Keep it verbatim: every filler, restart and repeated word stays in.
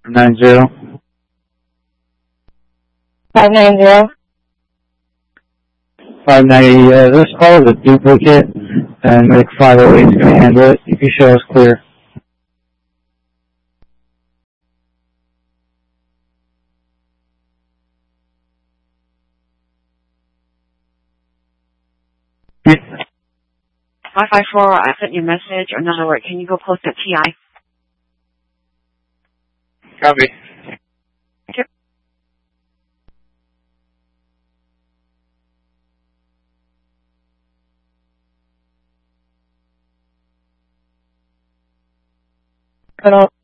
nine zero. five nine zero. five ninety, uh, this call is a duplicate, and like five oh eight is going to handle it. You can show us clear. five five four, I sent you a message. Or in other words, can you go post at T I? Copy. Okay. Cut off.